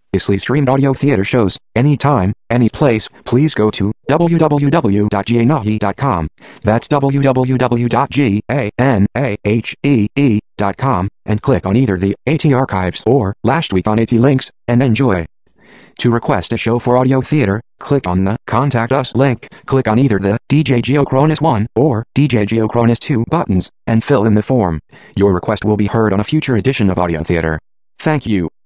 previously streamed audio theater shows, anytime, any place, please go to www.janahe.com. That's www.ganahee.com, and click on either the AT Archives or Last Week on AT links, and enjoy. To request a show for audio theater, click on the Contact Us link, click on either the DJ Geocronus 1 or DJ Geocronus 2 buttons, and fill in the form. Your request will be heard on a future edition of Audio Theater. Thank you.